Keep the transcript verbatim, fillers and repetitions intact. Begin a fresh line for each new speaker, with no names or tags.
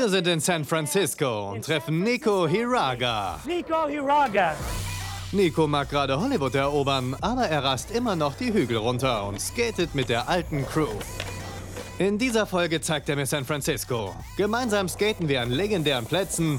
Wir sind in San Francisco und treffen Nico Hiraga.
Nico Hiraga.
Nico mag gerade Hollywood erobern, aber er rast immer noch die Hügel runter und skatet mit der alten Crew. In dieser Folge zeigt er mir San Francisco. Gemeinsam skaten wir an legendären Plätzen